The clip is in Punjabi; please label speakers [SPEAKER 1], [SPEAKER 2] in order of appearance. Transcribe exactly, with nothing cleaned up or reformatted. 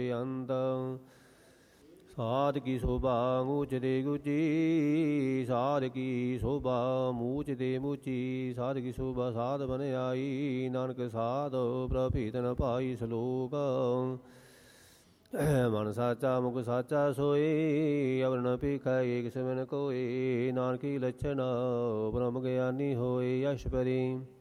[SPEAKER 1] ਅੰਤ ਸਾਧ ਕੀ ਸੋਭਾ ਊਚ ਦੇ ਗੁਚੀ, ਸਾਧ ਕੀ ਸੋਭਾ ਮੂਚ ਦੇ ਮੂਚੀ। ਸਾਧ ਕੀ ਸੋਭਾ ਸਾਧ ਬਨ ਆਈ, ਨਾਨਕ ਸਾਧ ਪ੍ਰਭੇਤ ਨ ਪਾਈ। ਸਲੋਕ ਮਨ ਸਾਚਾ ਮੁਖ ਸਾਚਾ ਸੋਏ, ਅਵਰ ਨ ਭੇਖਾ ਏਕ ਸਿਮਨ ਕੋਏ। ਨਾਨਕੀ ਲੱਛਣ ਬ੍ਰਹਮ ਗਿਆਨੀ ਹੋਏ। ਯਸ਼ ਪਰੀ